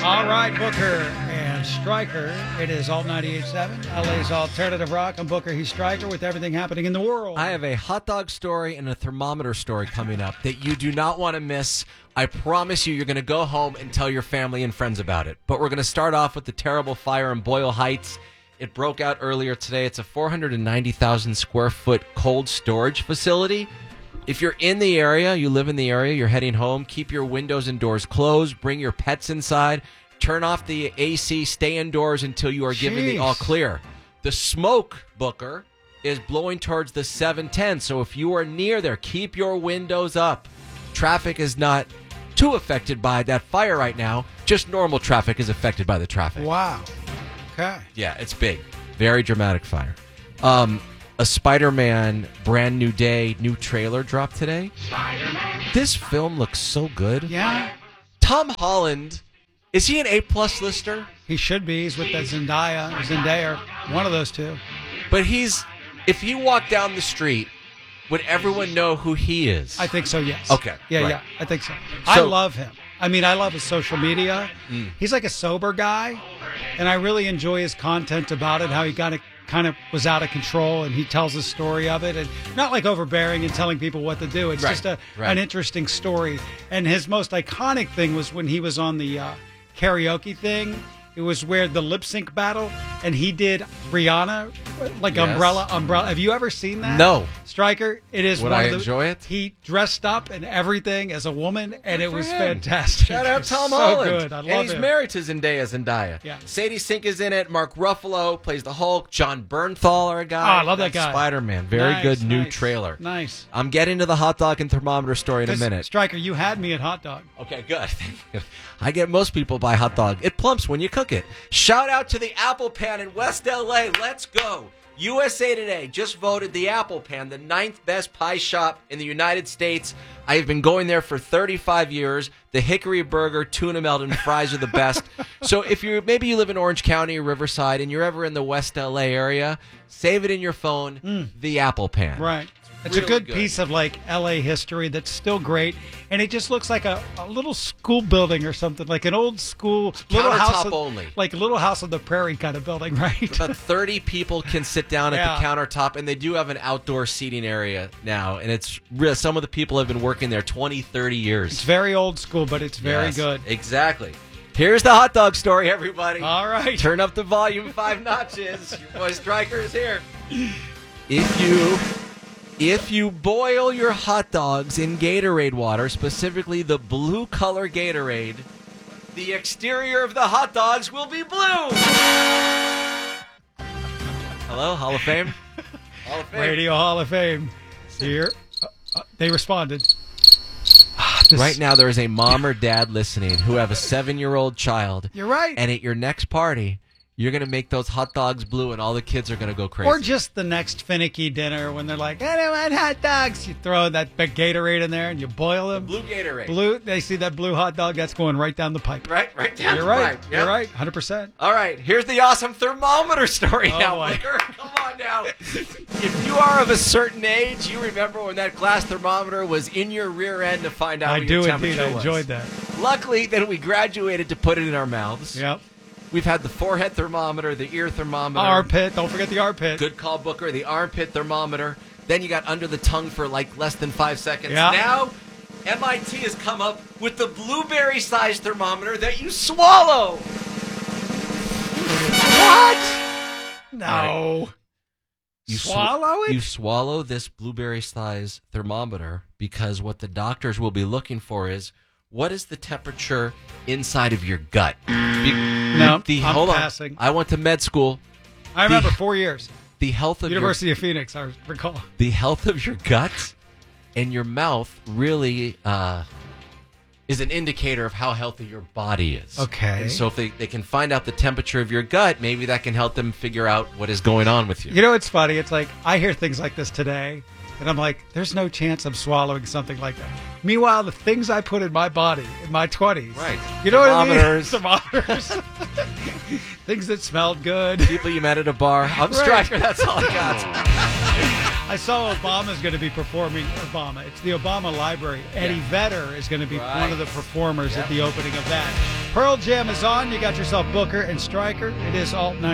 All right, Booker and Stryker. It is Alt 98.7, LA's Alternative Rock. I'm Booker, he's Stryker, with everything happening in the world. I have a hot dog story and a thermometer story coming up that you do not want to miss. I promise you're going to go home and tell your family and friends about it. But we're going to start off with the terrible fire in Boyle Heights. It broke out earlier today. It's a 490,000 square foot cold storage facility. If you're in the area, you live in the area, you're heading home, keep your windows and doors closed, bring your pets inside, turn off the AC, stay indoors until you are given the all clear. The smoke, Booker, is blowing towards the 710, so if you are near there, keep your windows up. Traffic is not too affected by that fire right now. Just normal traffic is affected by the traffic. Wow. Okay. Yeah, it's big. Very dramatic fire. A Spider-Man brand new day, new trailer dropped today. Spider-Man. This film looks so good. Yeah. Tom Holland, is he an A-plus lister? He should be. He's with that Zendaya, one of those two. But if he walked down the street, would everyone know who he is? I think so, yes. Okay. Yeah, right. yeah, I think so. I love him. I mean, I love his social media. He's like a sober guy, and I really enjoy his content about it, how he kind of was out of control, and he tells the story of it, and not like overbearing and telling people what to do. It's just an interesting story. And his most iconic thing was when he was on the karaoke thing. It was where the lip sync battle, and he did Rihanna, like Umbrella. Have you ever seen that? No. Stryker, it is Would one I of the, enjoy it? He dressed up and everything as a woman, and it was fantastic. Shout out Tom so Holland. Good. I love and he's him. married to Zendaya. Yeah. Sadie Sink is in it. Mark Ruffalo plays the Hulk. John Bernthal, our guy. Oh, I love that That's guy. Spider-Man. Very good new nice. trailer. Nice. I'm getting to the hot dog and thermometer story in a minute. Stryker, you had me at hot dog. Okay, good. Thank you. I get most people buy hot dog. It plumps when you cook it. Shout out to the Apple Pan in West LA. Let's go. USA Today just voted the Apple Pan the 9th best pie shop in the United States. I have been going there for 35 years. The Hickory Burger, tuna melt, and fries are the best. So if maybe you live in Orange County or Riverside and you're ever in the West LA area, save it in your phone, the Apple Pan. Right. It's really a good piece of like LA history that's still great, and it just looks like a little school building or something, like an old school little house only, like a little house on the prairie kind of building, right? About 30 people can sit down at the countertop, and they do have an outdoor seating area now, and it's real. Some of the people have been working there 20, 30 years. It's very old school, but it's very good. Exactly. Here's the hot dog story, everybody. All right. Turn up the volume 5 notches. Your boy Stryker is here. If you boil your hot dogs in Gatorade water, specifically the blue color Gatorade, the exterior of the hot dogs will be blue. Hello, Hall of Fame? Hall of Fame. Radio Hall of Fame. Here. They responded. Right now, there is a mom or dad listening who have a 7-year-old child. You're right. And at your next party, you're going to make those hot dogs blue, and all the kids are going to go crazy. Or just the next finicky dinner when they're like, I don't want hot dogs. You throw that big Gatorade in there and you boil them. Blue Gatorade. Blue. They see that blue hot dog, that's going right down the pipe. Right down You're the right. pipe. Yep. You're right. 100%. All right, here's the awesome thermometer story now, boy. Booker. Come on now. If you are of a certain age, you remember when that glass thermometer was in your rear end to find out what your temperature was. I enjoyed that. Luckily, then we graduated to put it in our mouths. Yep. We've had the forehead thermometer, the ear thermometer. Armpit. Don't forget the armpit. Good call, Booker. The armpit thermometer. Then you got under the tongue for like less than 5 seconds. Yeah. Now, MIT has come up with the blueberry-sized thermometer that you swallow. What? No. You swallow it? You swallow this blueberry-sized thermometer because what the doctors will be looking for is, what is the temperature inside of your gut? No, I'm passing. I went to med school. I remember 4 years. The health of University of Phoenix, I recall. The health of your gut and your mouth really is an indicator of how healthy your body is. Okay. And so if they can find out the temperature of your gut, maybe that can help them figure out what is going on with you. You know, it's funny. It's like I hear things like this today, and I'm like, there's no chance I'm swallowing something like that. Meanwhile, the things I put in my body in my 20s. Right. You know what I mean? Thermometers. Things that smelled good. People you met at a bar. I'm Stryker. That's all I got. I saw Obama's going to be performing. It's the Obama Library. Eddie Vedder is going to be one of the performers at the opening of that. Pearl Jam is on. You got yourself Booker and Stryker. It is Alt 9.